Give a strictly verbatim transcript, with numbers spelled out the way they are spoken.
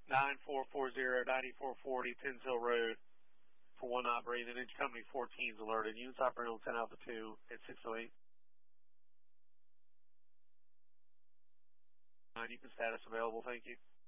nine four four zero, nine four four zero, Pins Hill Road for one not breathing. Engine Company fourteen is alerted. Units operating on ten Alpha two at six oh eight. nine, you can status available, thank you.